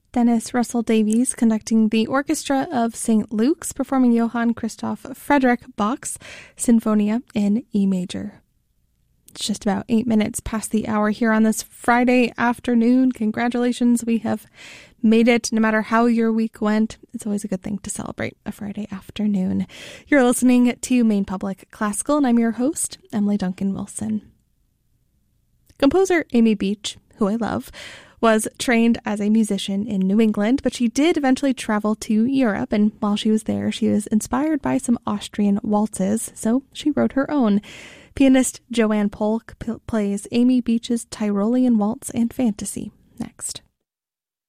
Dennis Russell Davies conducting the Orchestra of St. Luke's, performing Johann Christoph Friedrich Bach's Sinfonia in E major. It's just about 8 minutes past the hour here on this Friday afternoon. Congratulations, we have made it. No matter how your week went, it's always a good thing to celebrate a Friday afternoon. You're listening to Maine Public Classical, and I'm your host, Emily Duncan Wilson. Composer Amy Beach, who I love, was trained as a musician in New England, but she did eventually travel to Europe, and while she was there, she was inspired by some Austrian waltzes, so she wrote her own. Pianist Joanne Polk plays Amy Beach's Tyrolean Waltz and Fantasy next.